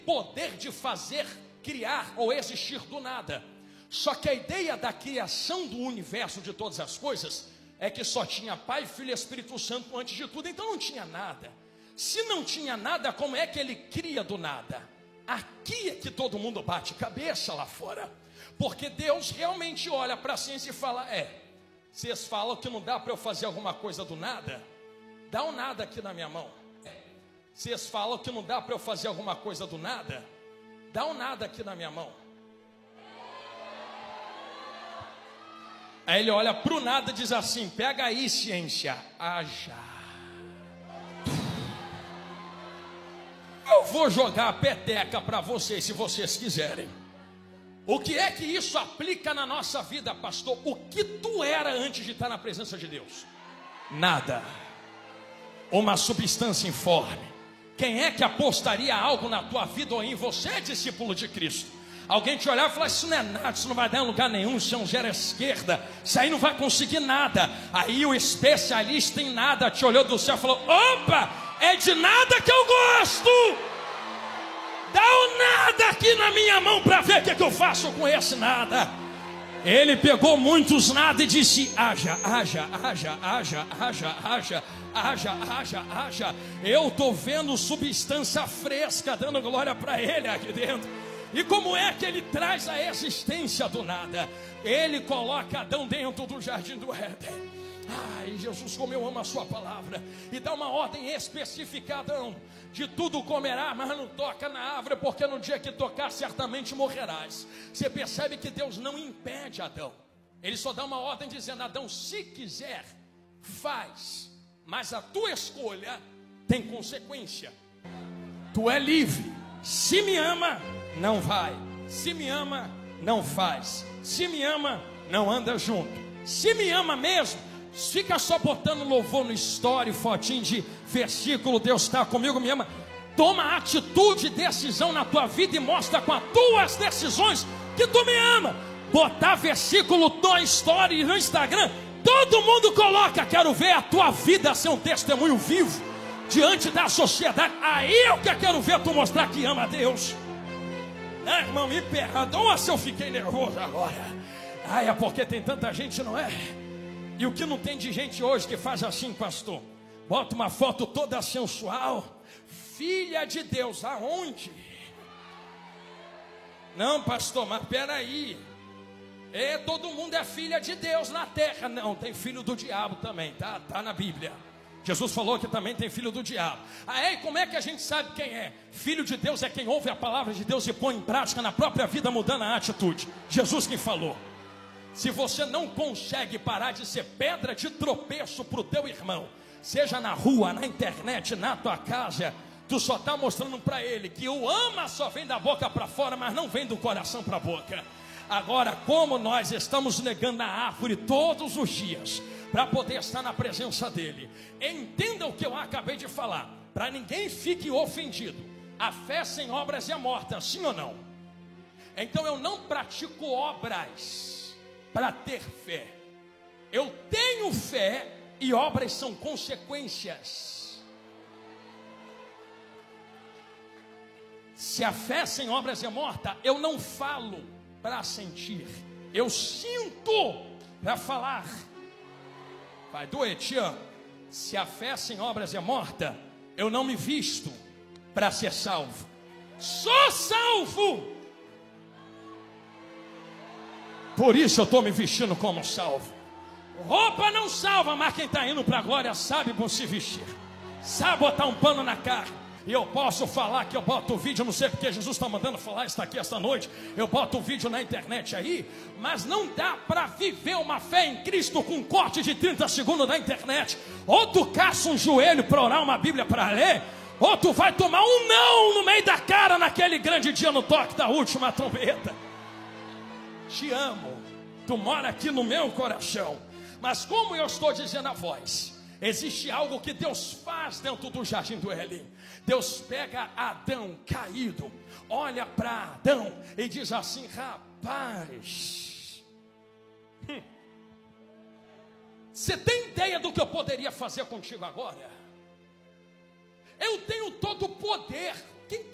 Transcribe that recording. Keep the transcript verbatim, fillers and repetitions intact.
poder de fazer, criar ou existir do nada. Só que a ideia da criação do universo de todas as coisas é que só tinha Pai, Filho e Espírito Santo antes de tudo, então não tinha nada. Se não tinha nada, como é que ele cria do nada? Aqui é que todo mundo bate cabeça lá fora, porque Deus realmente olha para a ciência e fala: é, vocês falam que não dá para eu fazer alguma coisa do nada? Dá um nada aqui na minha mão. É, vocês falam que não dá para eu fazer alguma coisa do nada? Dá um nada aqui na minha mão. Aí ele olha para o nada e diz assim: pega aí, ciência, haja. Eu vou jogar a peteca para vocês, se vocês quiserem. O que é que isso aplica na nossa vida, pastor? O que tu era antes de estar na presença de Deus? Nada. Uma substância informe. Quem é que apostaria algo na tua vida ou em você, é discípulo de Cristo? Alguém te olhar e falar: isso não é nada, isso não vai dar em lugar nenhum, isso é um zero à esquerda, isso aí não vai conseguir nada. Aí o especialista em nada te olhou do céu e falou: opa! É de nada que eu gosto. Dá o nada aqui na minha mão para ver o que, é que eu faço com esse nada. Ele pegou muitos nada e disse: haja, haja, haja, haja, haja, haja, haja, haja, haja. Eu estou vendo substância fresca dando glória para ele aqui dentro. E como é que ele traz a existência do nada? Ele coloca Adão dentro do jardim do Éden. Ai, Jesus, como eu amo a sua palavra. E dá uma ordem específica: Adão, de tudo comerá, mas não toca na árvore, porque no dia que tocar certamente morrerás. Você percebe que Deus não impede Adão. Ele só dá uma ordem dizendo: Adão, se quiser, faz, mas a tua escolha tem consequência. Tu é livre. Se me ama, não vai. Se me ama, não faz. Se me ama, não anda junto. Se me ama mesmo, fica só botando louvor no story, fotinho de versículo, Deus está comigo, me ama. Toma atitude, decisão na tua vida e mostra com as tuas decisões que tu me ama. Botar versículo no story, no Instagram, todo mundo coloca. Quero ver a tua vida ser um testemunho vivo diante da sociedade. Aí eu que quero ver tu mostrar que ama a Deus. Ah, irmão, me perdoa se eu fiquei nervoso agora. Ah, é porque tem tanta gente, não é? E o que não tem de gente hoje que faz assim, pastor? Bota uma foto toda sensual. Filha de Deus, aonde? Não, pastor, mas peraí. É, todo mundo é filha de Deus na terra. Não, tem filho do diabo também, tá? Tá na Bíblia. Jesus falou que também tem filho do diabo. Ah, e como é que a gente sabe quem é? Filho de Deus é quem ouve a palavra de Deus e põe em prática na própria vida, mudando a atitude. Jesus quem falou. Se você não consegue parar de ser pedra de tropeço para o teu irmão, seja na rua, na internet, na tua casa, tu só está mostrando para ele que o ama só vem da boca para fora, mas não vem do coração para a boca. Agora, como nós estamos negando a árvore todos os dias para poder estar na presença dele, entenda o que eu acabei de falar, para ninguém fique ofendido. A fé sem obras é morta, sim ou não? Então eu não pratico obras para ter fé. Eu tenho fé e obras são consequências. Se a fé sem obras é morta, eu não falo para sentir, eu sinto para falar. Vai doer, te amo. Se a fé sem obras é morta, eu não me visto para ser salvo. Sou salvo. Por isso eu estou me vestindo como salvo. Roupa não salva, mas quem está indo para a glória sabe como se vestir. Sabe botar um pano na cara. E eu posso falar que eu boto o vídeo, não sei porque Jesus está mandando falar isso aqui esta noite. Eu boto o vídeo na internet aí, mas não dá para viver uma fé em Cristo com um corte de trinta segundos na internet. Ou tu caça um joelho para orar, uma Bíblia para ler, ou tu vai tomar um não no meio da cara naquele grande dia no toque da última trombeta. Te amo, tu mora aqui no meu coração. Mas como eu estou dizendo a voz, existe algo que Deus faz dentro do jardim do Éden. Deus pega Adão caído, olha para Adão e diz assim: rapaz, hum, você tem ideia do que eu poderia fazer contigo agora? Eu tenho todo o poder. Quem